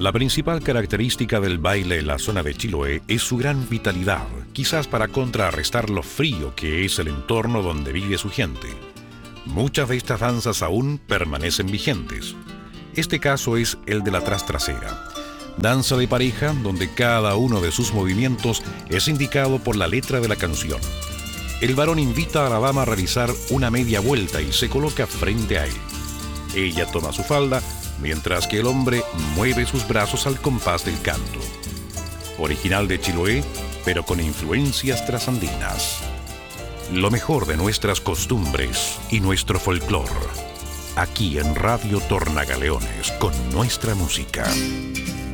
La principal característica del baile en la zona de Chiloé es su gran vitalidad, quizás para contrarrestar lo frío que es el entorno donde vive su gente. Muchas de estas danzas aún permanecen vigentes. Este caso es el de la trastrasera, danza de pareja donde cada uno de sus movimientos es indicado por la letra de la canción. El varón invita a la dama a realizar una media vuelta y se coloca frente a él. Ella toma su falda, mientras que el hombre mueve sus brazos al compás del canto. Original de Chiloé, pero con influencias trasandinas. Lo mejor de nuestras costumbres y nuestro folclore. Aquí en Radio Tornagaleones con nuestra música.